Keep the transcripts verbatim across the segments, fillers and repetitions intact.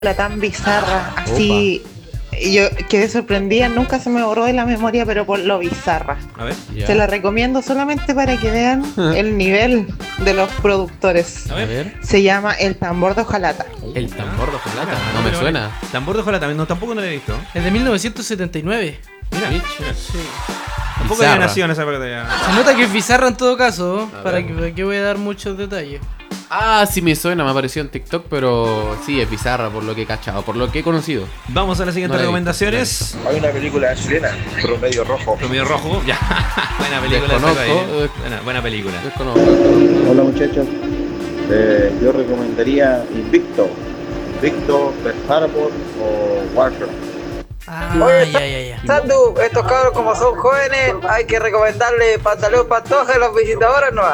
La tan bizarra, así. Yo quedé sorprendida, nunca se me borró de la memoria, pero por lo bizarra. A ver. Ya. Se la recomiendo solamente para que vean el nivel de los productores. A ver. Se llama El Tambor de Hojalata. El tambor de hojalata, Ah, no me vale, suena. vale. Tambor de hojalata, no, tampoco no lo he visto. Es de mil novecientos setenta y nueve. Mira, Bitch. mira. Sí. Tampoco Bizarra. había nacido en esa parte ya. Se nota que es bizarra en todo caso. A ¿Para ver. que, para qué voy a dar muchos detalles? Ah, sí me suena, me apareció en TikTok, pero sí, es bizarra por lo que he cachado, por lo que he conocido. Vamos a las siguientes No la he recomendaciones. Hay una película chilena, Promedio Rojo. Promedio Rojo, ya. Buena película. Desconozco, esa, eh. eh. buena, buena película. Desconozco. Hola muchachos, eh, yo recomendaría Invicto, Invicto, Pearl Harbor o Warcraft. Ah, Oye, ya, ya, ya. Sandu, estos cabros como son jóvenes, hay que recomendarle pantalón pantoja a los visitadores, ¿no?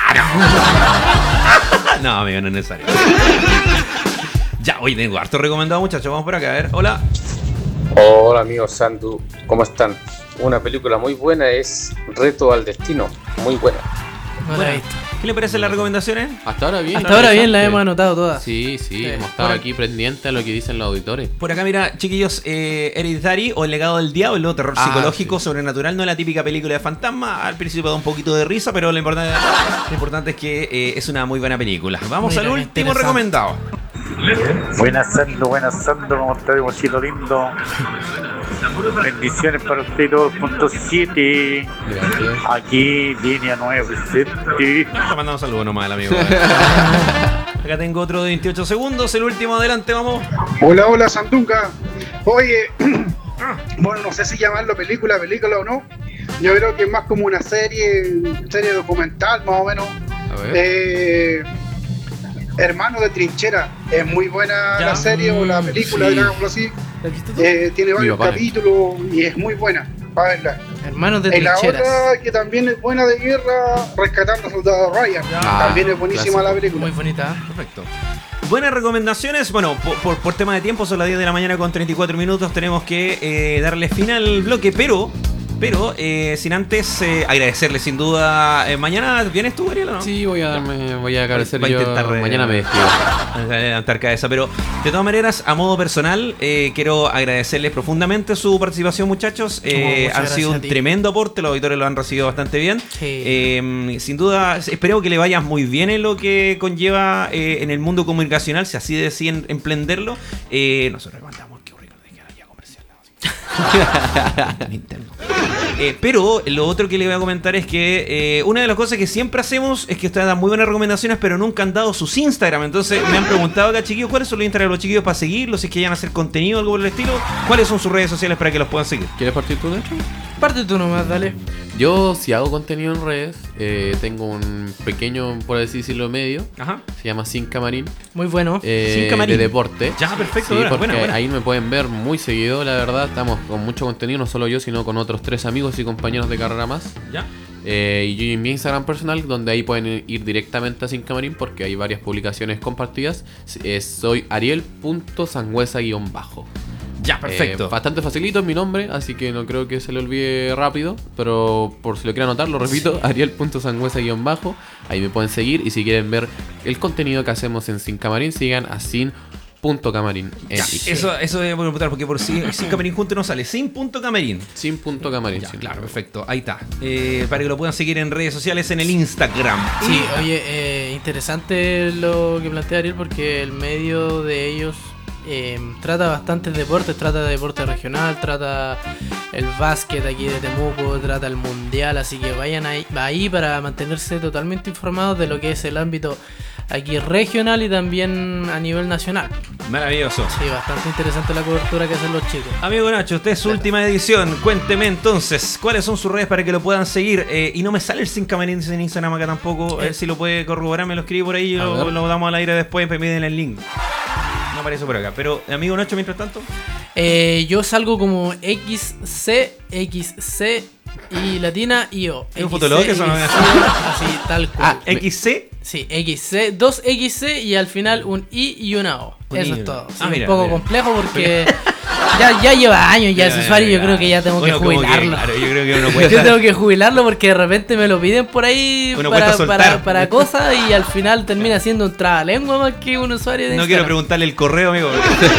No, amigo, no es necesario. Ya, hoy tengo harto recomendado, muchachos. Vamos por acá, a ver. Hola. Hola amigos Sandu, ¿cómo están? Una película muy buena es Reto al Destino, muy buena. No la he visto. ¿Qué le parecen las recomendaciones? Hasta ahora bien. Hasta ahora bien, la interesante. hemos anotado todas. Sí, sí, Sí. hemos estado Por- aquí pendientes a lo que dicen los auditores. Por acá, mira, chiquillos, eh, Hereditary o El legado del diablo, terror Ah, psicológico, sí. sobrenatural, no es la típica película de fantasma. Al principio da un poquito de risa, pero lo importante, lo importante es que eh, es una muy buena película. Vamos Mira, al último interesante. recomendado. Buenas Sando, buenas Sando, ¿cómo está mi mochito lindo? Bendiciones para usted dos punto siete. Gracias. Aquí, línea nueve presente. Te mandamos saludos nomás al amigo. Acá tengo otro de veintiocho segundos, el último, adelante, vamos. Hola, hola Sandunga. Oye, bueno, no sé si llamarlo película, película o no. Yo creo que es más como una serie, serie documental más o menos. A ver. Eh, Hermano de Trinchera. Es muy buena Ya. la serie o la película, Sí. digámoslo así. ¿La has visto tú? Eh, tiene varios papá. capítulos y es muy buena para verla. Hermanos de Y la trincheras. otra que también es buena de guerra, Rescatando al Soldado Ryan. Ah, también es buenísima clásico. la película. Muy bonita. ¿eh? Perfecto. Buenas recomendaciones. Bueno, por, por, por tema de tiempo, son las diez de la mañana con treinta y cuatro minutos. Tenemos que eh, darle fin al bloque, pero, pero eh, sin antes eh, agradecerle sin duda. Eh, mañana, ¿vienes tú, Ariel, o no? Sí, voy a darme, voy a agradecer Va a yo. intentar, eh, Mañana me despido. Levantar cabeza, pero de todas maneras, a modo personal, eh, quiero agradecerles profundamente su participación, muchachos. Eh, Oh, muchas han gracias sido a un ti. tremendo aporte, los auditores lo han recibido bastante bien. Sí. Eh, sin duda, espero que le vaya muy bien en lo que conlleva eh, en el mundo comunicacional, si así deciden emprenderlo. Eh, nosotros levantamos que rico de que haya comercial. Nintendo. Eh, pero lo otro que le voy a comentar es que eh, una de las cosas que siempre hacemos es que ustedes dan muy buenas recomendaciones, pero nunca han dado sus Instagram. Entonces me han preguntado acá, chiquillos, ¿cuáles son los Instagram de los chiquillos para seguirlos? Si es que vayan a hacer contenido, algo por el estilo. ¿Cuáles son sus redes sociales para que los puedan seguir? ¿Quieres partir tú, de hecho? Parte tú nomás, dale. Yo, si hago contenido en redes, eh, tengo un pequeño, por así decirlo, medio. Ajá. Se llama Sin Camarín. Muy bueno. eh, Sin Camarín. De deporte. Ya, perfecto, Sí, buena, porque buena, buena. ahí me pueden ver muy seguido, la verdad. Estamos con mucho contenido, no solo yo, sino con otros tres amigos y compañeros de carrera más. ¿Ya? Eh, y yo en mi Instagram personal, donde ahí pueden ir directamente a Sin Camarín, porque hay varias publicaciones compartidas. Eh, soy ariel.sangüesa-bajo. Ya, perfecto. Eh, bastante facilito es mi nombre, así que no creo que se le olvide rápido. Pero por si lo quieren anotar, lo repito, ariel.sangüesa-bajo. Ahí me pueden seguir. Y si quieren ver el contenido que hacemos en Sin Camarín, sigan a sin.camarín. en Ya, X. eso, eso debemos preguntar, porque por si sin camarín junto no sale. Sin punto camarín. Sin.camarín. Ya, sí. claro, perfecto. Ahí está. Eh, para que lo puedan seguir en redes sociales, en el Instagram. Sí, oye, eh, interesante lo que plantea Ariel porque el medio de ellos eh, trata bastantes deportes, trata de deporte regional, trata el básquet aquí de Temuco, trata el mundial, así que vayan ahí, ahí para mantenerse totalmente informados de lo que es el ámbito aquí regional y también a nivel nacional. Maravilloso. Sí, bastante interesante la cobertura que hacen los chicos. Amigo Nacho, esta es su última edición. Cuénteme entonces, ¿cuáles son sus redes para que lo puedan seguir? Eh, y no me sale el Sin Camarín en Instagram acá tampoco. A ver si lo puede corroborar, me lo escribe por ahí y A lo, ver. lo damos al aire después. Me piden el link. No aparece por acá. Pero, amigo Nacho, mientras tanto. Eh, yo salgo como X C, X C y latina y O. ¿Es un fotolog eso, no? Así, tal cual. Ah, X C. Sí, X C, dos X C y al final un I y una O. Un Eso I. es todo. Sí, Ah, mira, un poco mira. complejo porque Ya, ya lleva años ya, ya ese usuario, yo creo que ya tengo uno que jubilarlo. Que, claro, yo creo que uno cuesta... Yo tengo que jubilarlo porque de repente me lo piden por ahí uno para, soltar. para, para cosas y al final termina siendo un trabalengua más que un usuario de No Instagram. quiero preguntarle el correo, amigo.